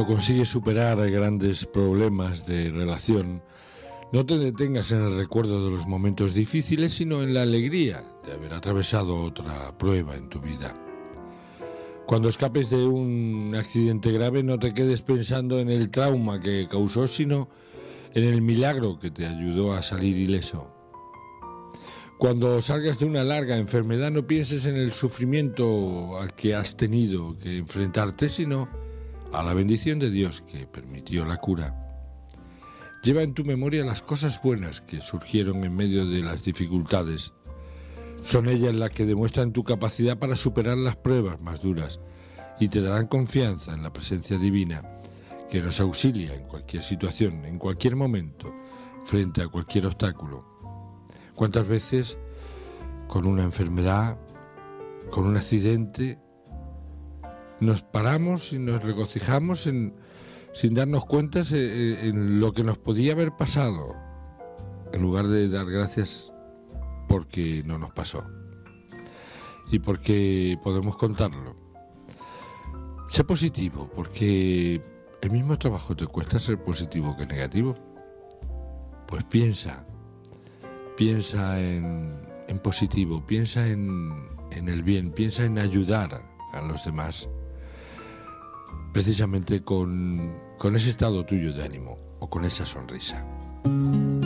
cuando consigues superar grandes problemas de relación, no te detengas en el recuerdo de los momentos difíciles, sino en la alegría de haber atravesado otra prueba en tu vida. Cuando escapes de un accidente grave, no te quedes pensando en el trauma que causó, sino en el milagro que te ayudó a salir ileso. Cuando salgas de una larga enfermedad, no pienses en el sufrimiento al que has tenido que enfrentarte, sino a la bendición de Dios que permitió la cura. Lleva en tu memoria las cosas buenas que surgieron en medio de las dificultades. Son ellas las que demuestran tu capacidad para superar las pruebas más duras y te darán confianza en la presencia divina que nos auxilia en cualquier situación, en cualquier momento, frente a cualquier obstáculo. ¿Cuántas veces con una enfermedad, con un accidente, nos paramos y nos regocijamos sin darnos cuenta en lo que nos podía haber pasado, en lugar de dar gracias porque no nos pasó y porque podemos contarlo? Sé positivo, porque el mismo trabajo te cuesta ser positivo que negativo. Pues piensa en positivo, piensa en el bien, piensa en ayudar a los demás, precisamente con ese estado tuyo de ánimo o con esa sonrisa.